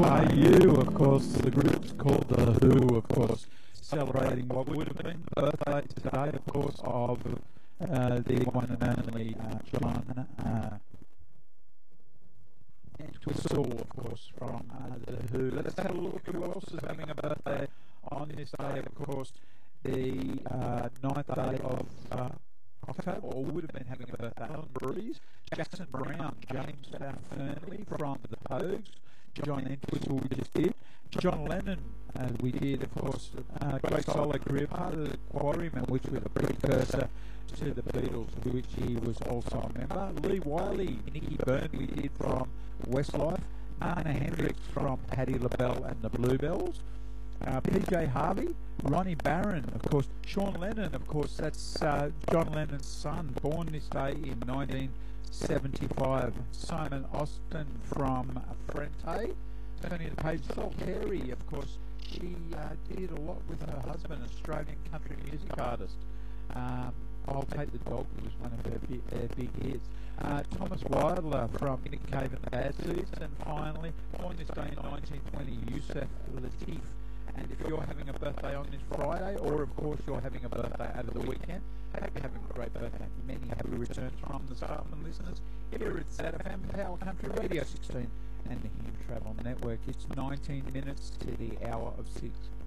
You, of course, the group's called The Who, of course, celebrating what would have been the birthday today, of course, of the one and only John Entwistle, of course, from The Who. Let's have a look at who else is having a birthday on this day, of course, the 9th day of October, or would have been having a birthday. Alan Breeze, Jackson Brown, James Fernley from The Pogues, John Entwistle we just did, John Lennon we did, of course, great solo career, part of the Quarrymen, which was a precursor to the Beatles, which he was also a member. Lee Wiley, Nicky Byrne we did from Westlife, Anna Hendricks from Patti LaBelle and the Bluebells, PJ Harvey, Ronnie Barron, of course, Sean Lennon, of course, that's John Lennon's son, born this day in 1975. Simon Austin from Frente, turning the page. Sol Carey, of course, she did a lot with her husband, Australian country music artist. I'll Take the Dog was one of her big hits. Thomas Wilder from Nick Cave and the Bad Seeds, and finally, born this day in 1920, Yusuf Lateef. And if you're having a birthday on this Friday, or of course you're having a birthday over the weekend, I hope you're having a great birthday. Many happy returns from the staff and listeners here at ZFM Power Country Radio 16 and the Hume Travel Network. It's 19 minutes to the hour of 6.